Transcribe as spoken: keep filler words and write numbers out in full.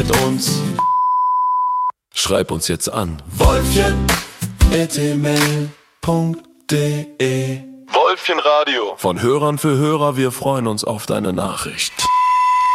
mit uns. Schreib uns jetzt an wolfchen at mail punkt de. Wolfchen Radio. Von Hörern für Hörer, wir freuen uns auf deine Nachricht.